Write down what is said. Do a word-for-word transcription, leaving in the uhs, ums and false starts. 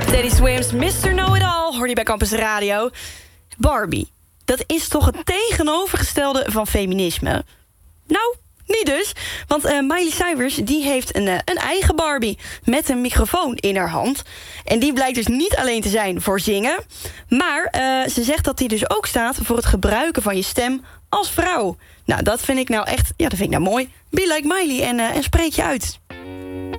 Teddy Swims, mister Know-it-all, hoor je bij Campus Radio. Barbie, dat is toch het tegenovergestelde van feminisme? Nou, niet dus. Want uh, Miley Cyrus die heeft een, uh, een eigen Barbie met een microfoon in haar hand. En die blijkt dus niet alleen te zijn voor zingen, maar uh, ze zegt dat die dus ook staat voor het gebruiken van je stem als vrouw. Nou, dat vind ik nou echt, ja, dat vind ik nou mooi. Be like Miley en, uh, en spreek je uit.